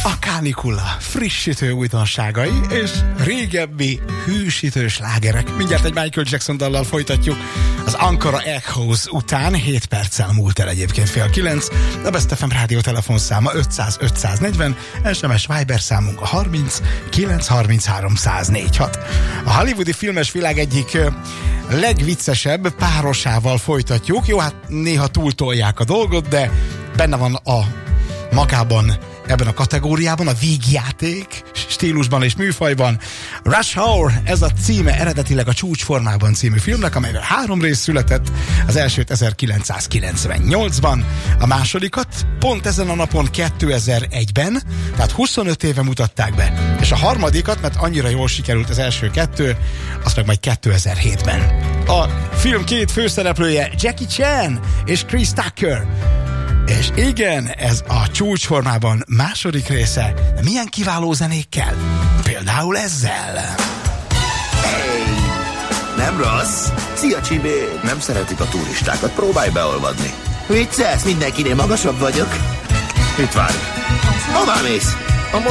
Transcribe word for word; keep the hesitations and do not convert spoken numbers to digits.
A kánikula frissítő újdonságai és régebbi hűsítő slágerek. Mindjárt egy Michael Jackson dallal folytatjuk. Az Ankara Echoes után hét perccel múlt el egyébként fél kilenc. A Best ef em rádió telefonszáma ötszáz ötszáznegyven, es em es Viber számunk a harminc kilenc harminchárom száz négyvenhat. A hollywoodi filmes világ egyik legviccesebb párosával folytatjuk. Jó, hát néha túltolják a dolgot, de benne van a magában ebben a kategóriában, a vígjáték stílusban és műfajban. Rush Hour, ez a címe eredetileg a Csúcsformában című filmnek, amelyben három rész született, az elsőt ezerkilencszázkilencvennyolcban, a másodikat pont ezen a napon kétezer-egyben, tehát huszonöt éve mutatták be, és a harmadikat, mert annyira jól sikerült az első kettő, azt meg majd kétezer-hétben. A film két főszereplője Jackie Chan és Chris Tucker. És igen, ez a Csúcsformában második része, de milyen kiváló zenékkel? Például ezzel. Hey, nem rossz? Szia, Csibé! Nem szeretik a turistákat, próbálj beolvadni. Vicces, mindenkinél magasabb vagyok. Itt várj. Hová mész?